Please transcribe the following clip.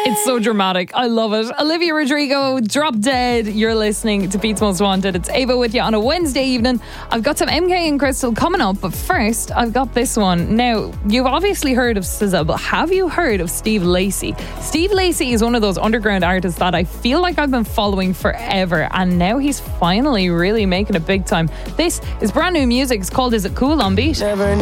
It's so dramatic. I love it. Olivia Rodrigo, Drop Dead. You're listening to Beats Most Wanted. It's Ava with you on a Wednesday evening. I've got some MK and Crystal coming up, but first I've got this one. Now, you've obviously heard of SZA, but have you heard of Steve Lacy? Steve Lacy is one of those underground artists that I feel like I've been following forever, and now he's finally really making it big time. This is brand new music. It's called Is It Cool on Beat?